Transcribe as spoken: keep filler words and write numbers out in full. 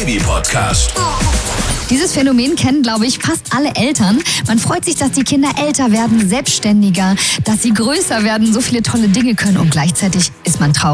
Baby-Podcast. Dieses Phänomen kennen, glaube ich, fast alle Eltern. Man freut sich, dass die Kinder älter werden, selbstständiger, dass sie größer werden, so viele tolle Dinge können und gleichzeitig ist man traurig.